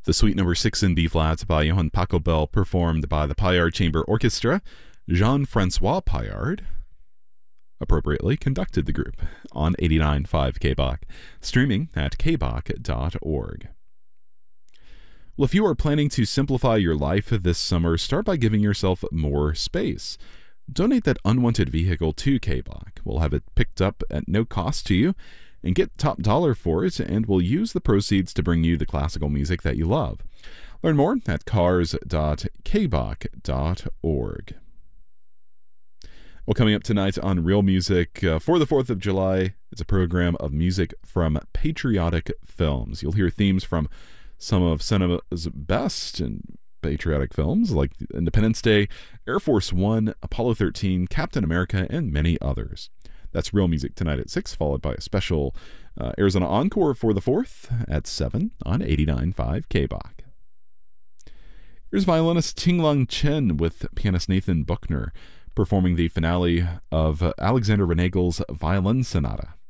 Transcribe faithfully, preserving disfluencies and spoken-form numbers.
The Suite Number six in B-flat by Johann Pachelbel, performed by the Paillard Chamber Orchestra. Jean-Francois Paillard, appropriately, conducted the group on eighty-nine point five K B O C, streaming at k b o c dot org. Well, if you are planning to simplify your life this summer, start by giving yourself more space. Donate that unwanted vehicle to K B O C. We'll have it picked up at no cost to you and get top dollar for it, and we'll use the proceeds to bring you the classical music that you love. Learn more at cars dot k b o c dot org. Well, coming up tonight on Real Music uh, for the fourth of July, it's a program of music from patriotic films. You'll hear themes from some of cinema's best and patriotic films like Independence Day, Air Force One, Apollo thirteen, Captain America, and many others. That's Real Music tonight at six, followed by a special uh, Arizona Encore for the fourth at seven on eighty-nine point five K B O C. Here's violinist Ting-Lung Chen with pianist Nathan Buckner performing the finale of Alexander Van Egel's Violin Sonata.